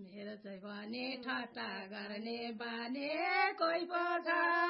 मेरो चाहिँ भने ठट्टा गर्ने बानी कोही पो छ